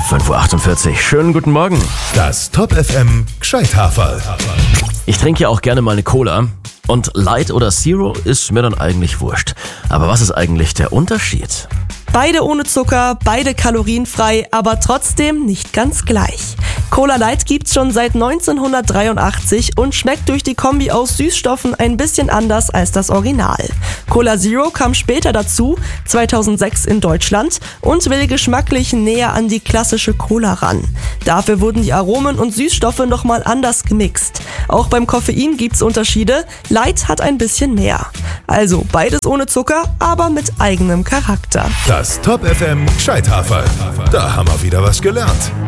5:48 Uhr. Schönen guten Morgen. Das Top FM Gscheithaferl. Ich trinke ja auch gerne mal eine Cola. Und Light oder Zero ist mir dann eigentlich wurscht. Aber was ist eigentlich der Unterschied? Beide ohne Zucker, beide kalorienfrei, aber trotzdem nicht ganz gleich. Cola Light gibt's schon seit 1983 und schmeckt durch die Kombi aus Süßstoffen ein bisschen anders als das Original. Cola Zero kam später dazu, 2006 in Deutschland, und will geschmacklich näher an die klassische Cola ran. Dafür wurden die Aromen und Süßstoffe nochmal anders gemixt. Auch beim Koffein gibt's Unterschiede, Light hat ein bisschen mehr. Also beides ohne Zucker, aber mit eigenem Charakter. Das Top FM Gscheithaferl. Da haben wir wieder was gelernt.